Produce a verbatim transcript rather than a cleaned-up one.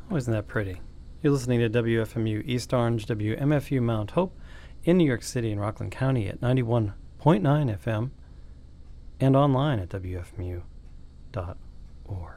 Oh, isn't that pretty? You're listening to W F M U East Orange, W M F U Mount Hope in New York City and Rockland County at ninety-one point nine F M and online at W F M U dot org.